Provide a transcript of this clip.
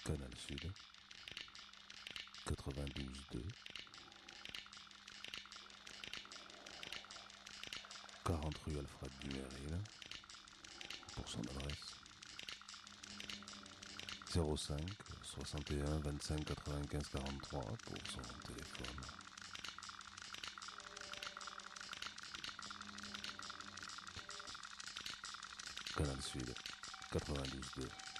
Canal Sud, 92.2, 40 rue Alfred Dumeril, pour son adresse. 05 61 25 95 43 pour son téléphone. Canal Sud, 92.2.